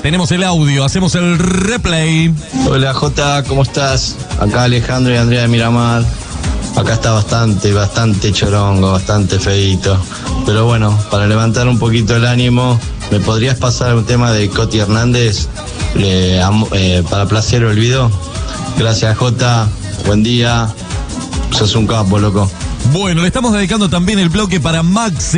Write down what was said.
Tenemos el audio, hacemos el replay. Hola Jota, ¿cómo estás? Acá Alejandro y Andrea de Miramar. Acá está bastante chorongo, bastante feíto. Pero bueno, para levantar un poquito el ánimo, ¿me podrías pasar un tema de Coti Hernández? Para placer olvido. Gracias Jota, buen día. Sos un capo, loco. Bueno, le estamos dedicando también el bloque para Max.